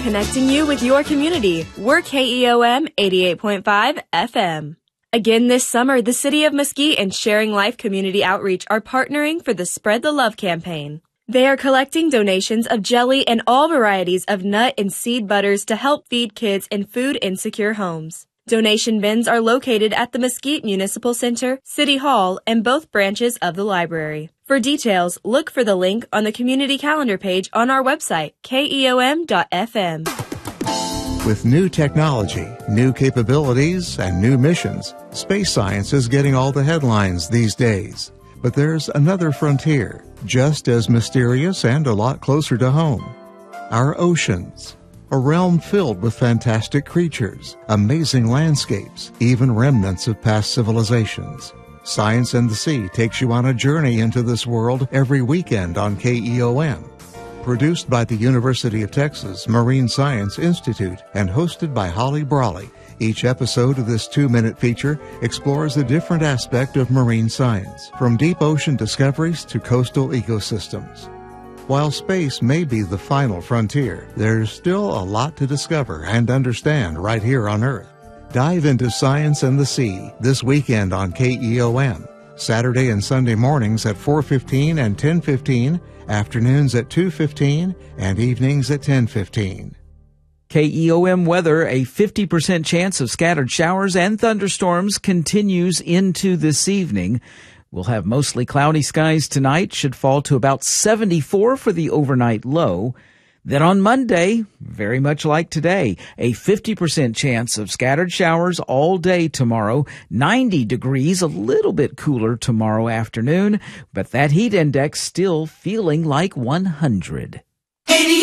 connecting you with your community. We're KEOM 88.5 FM. Again this summer, the City of Mesquite and Sharing Life Community Outreach are partnering for the Spread the Love campaign. They are collecting donations of jelly and all varieties of nut and seed butters to help feed kids in food-insecure homes. Donation bins are located at the Mesquite Municipal Center, City Hall, and both branches of the library. For details, look for the link on the community calendar page on our website, keom.fm. With new technology, new capabilities, and new missions, space science is getting all the headlines these days. But there's another frontier, just as mysterious and a lot closer to home. Our oceans. A realm filled with fantastic creatures, amazing landscapes, even remnants of past civilizations. Science and the Sea takes you on a journey into this world every weekend on KEOM. Produced by the University of Texas Marine Science Institute and hosted by Holly Brawley, each episode of this 2-minute feature explores a different aspect of marine science, from deep ocean discoveries to coastal ecosystems. While space may be the final frontier, there's still a lot to discover and understand right here on Earth. Dive into Science and the Sea this weekend on KEOM, Saturday and Sunday mornings at 4:15 and 10:15, afternoons at 2:15, and evenings at 10:15. KEOM weather, a 50% chance of scattered showers and thunderstorms continues into this evening. We'll have mostly cloudy skies tonight, should fall to about 74 for the overnight low. Then on Monday, very much like today, a 50% chance of scattered showers all day tomorrow, 90 degrees, a little bit cooler tomorrow afternoon, but that heat index still feeling like 100.